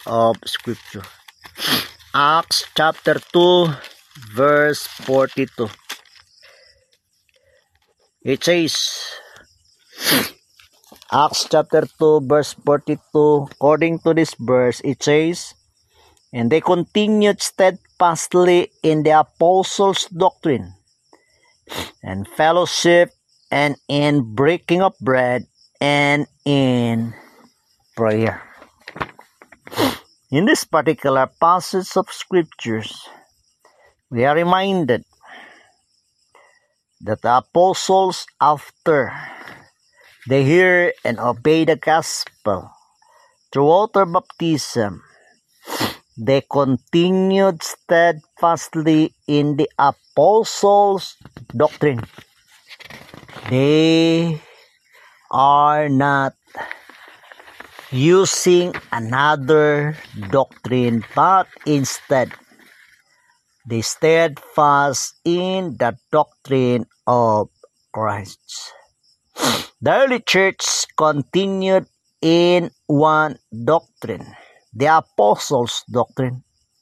of Scripture. Acts chapter 2, verse 42. It says, Acts chapter 2, verse 42, according to this verse, it says, "And they continued steadfastly in the apostles' doctrine, and fellowship, and in breaking of bread, and in prayer." In this particular passage of scriptures, we are reminded that the apostles, after they hear and obey the gospel through water baptism, they continued steadfastly in the apostles' doctrine. They are not using another doctrine, but instead they steadfast in the doctrine of Christ. The early church continued in one doctrine, the apostles' doctrine.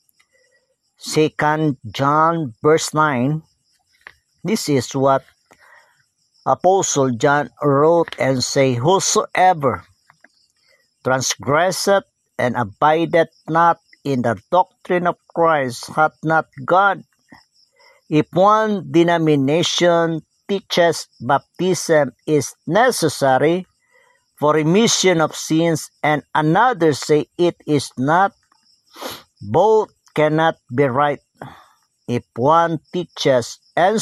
2 John verse 9, this is what Apostle John wrote and say, "Whosoever transgresseth and abideth not in the doctrine of Christ hath not God. If one denomination teaches baptism is necessary for remission of sins, and another say it is not, both cannot be right. If one teaches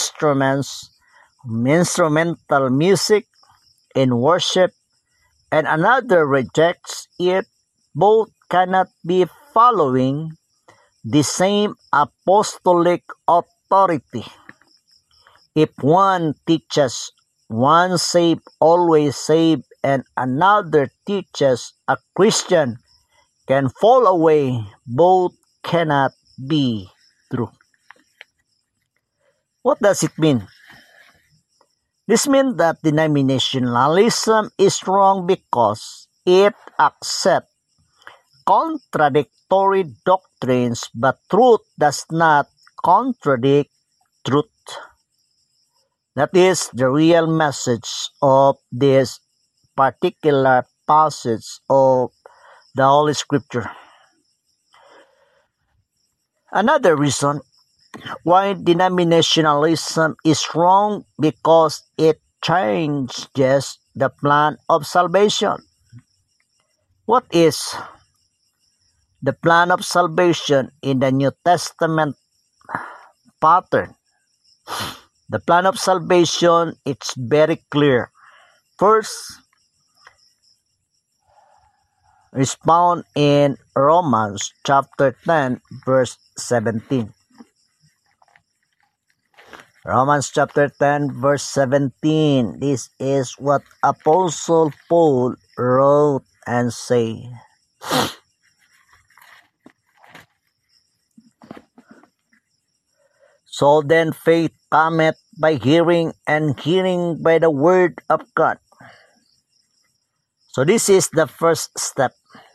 instrumental music in worship, and another rejects it, both cannot be following the same apostolic authority. If one teaches one save, always save, and another teaches a Christian can fall away, both cannot be true." What does it mean? This means that denominationalism is wrong because it accepts contradictory doctrines, but truth does not contradict truth. That is the real message of this particular passage of the Holy Scripture. Another reason why denominationalism is wrong because it changes the plan of salvation. What is the plan of salvation in the New Testament pattern? The plan of salvation, it's very clear. First, is found in Romans chapter 10, verse 17. Romans chapter 10, verse 17. This is what Apostle Paul wrote and say. "So then faith cometh by hearing, and hearing by the word of God." So this is the first step,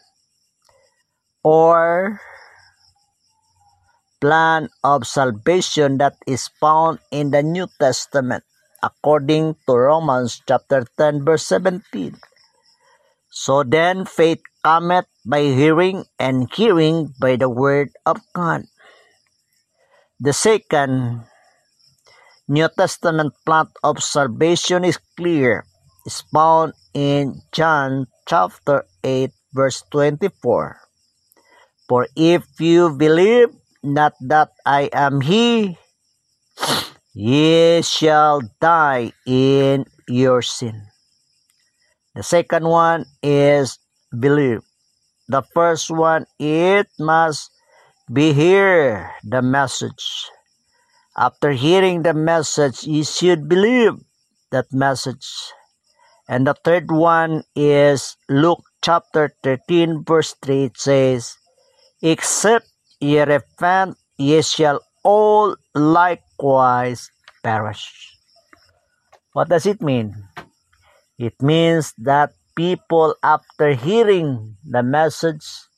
or plan of salvation that is found in the New Testament according to Romans chapter 10, verse 17. "So then faith cometh by hearing, and hearing by the word of God." The second New Testament plan of salvation is clear. It's found in John chapter 8, verse 24. "For if you believe not that I am He, ye shall die in your sin." The second one is believe. The first one, it must be hear the message. After hearing the message, you should believe that message. And the third one is Luke chapter 13, verse 3. It says, "Except ye repent, ye shall all likewise perish." What does it mean? It means that people, after hearing the message,